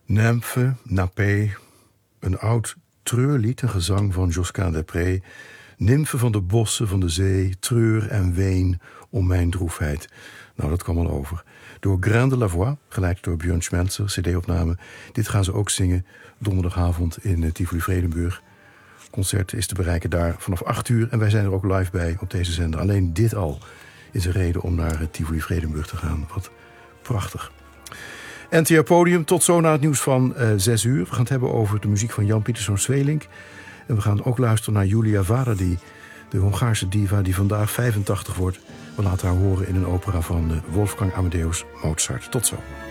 Nymphe, Napé, een oud treurlied, een gezang van Josquin des Prez. Nymfe van de bossen, van de zee, treur en ween om mijn droefheid. Nou, dat kwam al over. Door Grain de la Voix, geleid door Björn Schmelzer, cd-opname. Dit gaan ze ook zingen donderdagavond in Tivoli Vredenburg. Het concert is te bereiken daar vanaf 8:00 en wij zijn er ook live bij op deze zender. Alleen dit al is een reden om naar Tivoli Vredenburg te gaan. Wat prachtig. NTR Podium, tot zo na het nieuws van 6:00. We gaan het hebben over de muziek van Jan Pieterszoon Sweelinck. En we gaan ook luisteren naar Julia Varadi, de Hongaarse diva die vandaag 85 wordt. We laten haar horen in een opera van Wolfgang Amadeus Mozart. Tot zo.